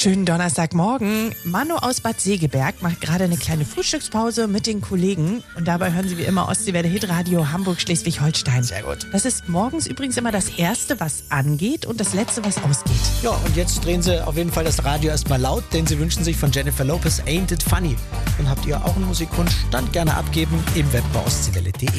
Schönen Donnerstagmorgen. Manu aus Bad Segeberg macht gerade eine kleine Frühstückspause mit den Kollegen. Und dabei hören sie wie immer Ostseewelle Hitradio Hamburg Schleswig-Holstein. Sehr gut. Das ist morgens übrigens immer das Erste, was angeht und das Letzte, was ausgeht. Ja, und jetzt drehen sie auf jeden Fall das Radio erstmal laut, denn sie wünschen sich von Jennifer Lopez Ain't It Funny. Und habt ihr auch einen Musikwunsch? Dann gerne abgeben im Web bei ostseewelle.de.